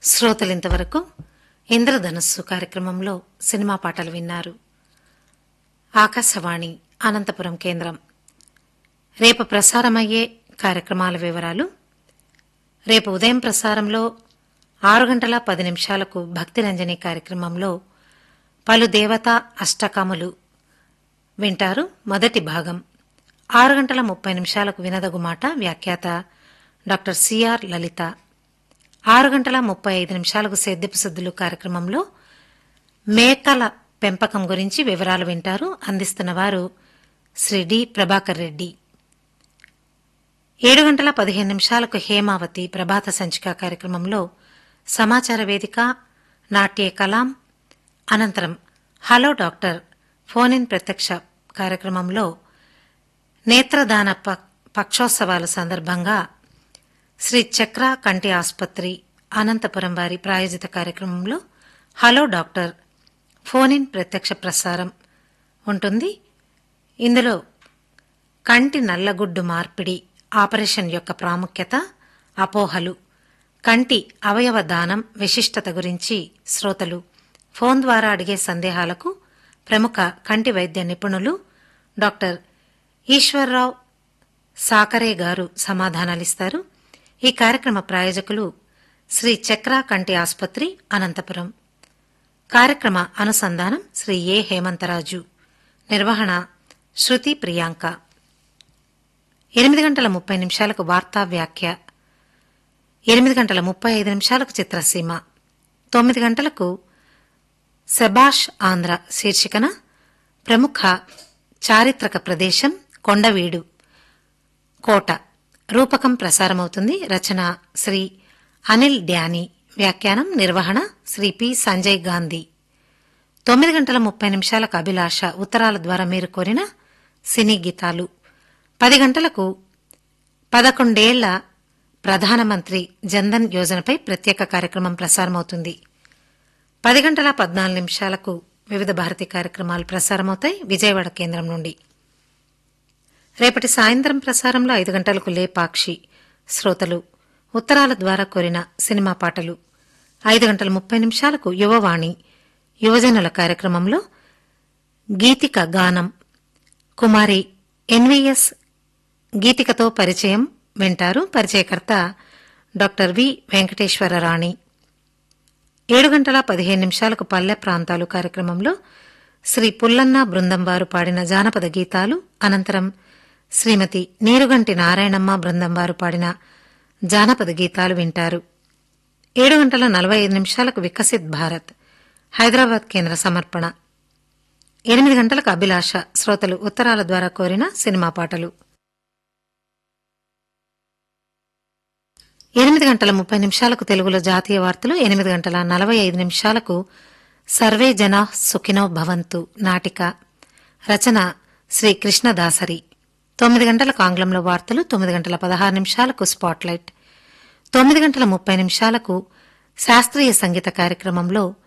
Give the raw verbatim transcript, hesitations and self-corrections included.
శ్రోతలింతవరకు ఇంద్రధనుస్సు కార్యక్రమంలో సినిమా పాటలు విన్నారు. ఆకాశవాణి అనంతపురం కేంద్రం. రేపు ప్రసారమయ్యే కార్యక్రమాల వివరాలు. రేపు ఉదయం ప్రసారంలో ఆరు గంటల పది నిమిషాలకు భక్తిరంజని కార్యక్రమంలో పలు దేవతా అష్టకములు వింటారు. మొదటి భాగం. ఆరు గంటల ముప్పై నిమిషాలకు వినదగు మాట వ్యాఖ్యాత డాక్టర్ సిఆర్ లలిత. ఆరు గంటల ముప్పై ఐదు నిమిషాలకు సేద్యపు సద్దులు కార్యక్రమంలో మేకల పెంపకం గురించి వివరాలు వింటారు. అందిస్తున్నవారు శ్రీ డి ప్రభాకర్ రెడ్డి. ఏడు గంటల పదిహేను నిమిషాలకు హేమావతి ప్రభాత సంచిక కార్యక్రమంలో సమాచార వేదిక, నాట్య కలాం, అనంతరం హలో డాక్టర్ ఫోన్ ఇన్ ప్రత్యక్ష కార్యక్రమంలో నేత్రదాన పక్షోత్సవాల సందర్భంగా శ్రీ చక్ర కంటి ఆసుపత్రి అనంతపురం వారి ప్రాయోజిత కార్యక్రమంలో హలో డాక్టర్ ఫోన్ ఇన్ ప్రత్యక్ష ప్రసారం ఉంటుంది. ఇందులో కంటి నల్లగుడ్డు మార్పిడి ఆపరేషన్ యొక్క ప్రాముఖ్యత, అపోహలు, కంటి అవయవ దానం విశిష్టత గురించి శ్రోతలు ఫోన్ ద్వారా అడిగే సందేహాలకు ప్రముఖ కంటి వైద్య నిపుణులు డాక్టర్ ఈశ్వర్రావు సాకరే గారు సమాధానాలిస్తారు. ఈ కార్యక్రమ ప్రాయోజకులు శ్రీ చక్ర కంటి ఆసుపత్రి అనంతపురం. కార్యక్రమ అనుసంధానం శ్రీ ఏ హేమంతరాజు. నిర్వహణ శృతి ప్రియాంక. ఎనిమిది గంటల ముప్పై నిమిషాలకు వార్తా వ్యాఖ్య, ఎనిమిది గంటల ముప్పై ఐదు నిమిషాలకు చిత్రసీమ, తొమ్మిది గంటలకు శబాష్ ఆంధ్ర శీర్షికన ప్రముఖ చారిత్రక ప్రదేశం కొండవీడు కోట రూపకం ప్రసారమవుతుంది. రచన శ్రీ అనిల్ డ్యానీ. వ్యాఖ్యానం నిర్వహణ శ్రీ పి సంజయ్ గాంధీ. తొమ్మిది గంటల ముప్పై నిమిషాలకు అభిలాష ఉత్తరాల ద్వారా మీరు కోరిన సినీ గీతాలు. పది గంటలకు పదకొండేళ్ల ప్రధానమంత్రి జన్ధన్ యోజనపై ప్రత్యేక కార్యక్రమం ప్రసారమవుతుంది. పది గంటల పద్నాలుగు నిమిషాలకు వివిధ భారతీ కార్యక్రమాలు ప్రసారమవుతాయి విజయవాడ కేంద్రం నుండి. రేపటి సాయంత్రం ప్రసారంలో ఐదు గంటలకు లేపాక్షి శ్రోతలు ఉత్తరాల ద్వారా కోరిన సినిమా పాటలు. ఐదు గంటల ముప్పై నిమిషాలకు యువవాణి యువజనుల కార్యక్రమంలో గీతిక గానం కుమారి ఎన్వీఎస్ గీతికతో పరిచయం వింటారు. పరిచయకర్త డాక్టర్ వి వెంకటేశ్వరరాణి. ఏడు గంటల పదిహేను నిమిషాలకు పల్లె ప్రాంతాలు కార్యక్రమంలో శ్రీ పుల్లన్న బృందం వారు పాడిన జానపద గీతాలు. అనంతరం శ్రీమతి నీరుగంటి నారాయణమ్మ బృందం వారు పాడిన జానపద గీతాలు వింటారు. ఏడు గంటల నలభై ఐదు నిమిషాలకు వికసిత్ భారత్ హైదరాబాద్ కేంద్ర సమర్పణ. ఎనిమిది గంటలకు అభిలాష శ్రోతలు ఉత్తరాల ద్వారా కోరిన సినిమా పాటలు. ఎనిమిది గంటల ముప్పై నిమిషాలకు తెలుగులో జాతీయ వార్తలు. ఎనిమిది గంటల నలభై ఐదు నిమిషాలకు సర్వే జనా సుఖినో భవంతు నాటిక. రచన శ్రీ కృష్ణదాసరి. తొమ్మిది గంటలకు ఆంగ్లంలో వార్తలు. తొమ్మిది గంటల పదహారు నిమిషాలకు స్పాట్లైట్. తొమ్మిది గంటల ముప్పై నిమిషాలకు శాస్త్రీయ సంగీత కార్యక్రమంలో